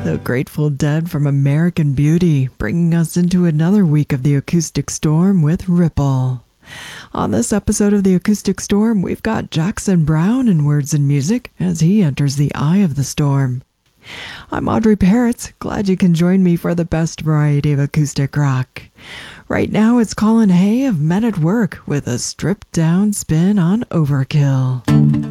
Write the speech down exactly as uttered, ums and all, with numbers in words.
The Grateful Dead from American Beauty, bringing us into another week of the Acoustic Storm with Ripple. On this episode of the Acoustic Storm, we've got Jackson Browne in Words and Music as he enters the eye of the storm. I'm Audrey Parrots, glad you can join me for the best variety of acoustic rock. Right now it's Colin Hay of Men at Work with a stripped down spin on Overkill.